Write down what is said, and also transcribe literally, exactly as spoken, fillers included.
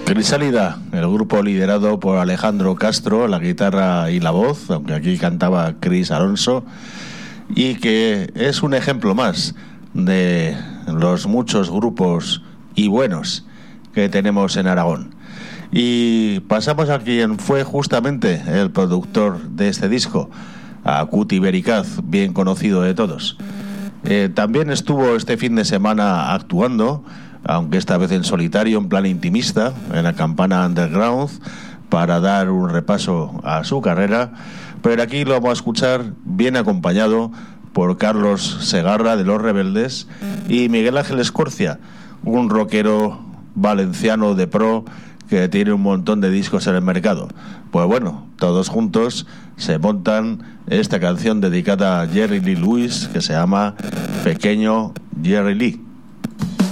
Crisálida, el grupo liderado por Alejandro Castro, la guitarra y la voz, aunque aquí cantaba Chris Alonso, y que es un ejemplo más de los muchos grupos y buenos que tenemos en Aragón. Y pasamos a quien fue justamente el productor de este disco, a Cuti Bericaz, bien conocido de todos. Eh, también estuvo este fin de semana actuando, aunque esta vez en solitario, en plan intimista, en la Campana Underground, para dar un repaso a su carrera. Pero aquí lo vamos a escuchar bien acompañado por Carlos Segarra de Los Rebeldes y Miguel Ángel Escorcia, un rockero valenciano de pro que tiene un montón de discos en el mercado. Pues bueno, todos juntos se montan esta canción dedicada a Jerry Lee Lewis, que se llama Pequeño Jerry Lee.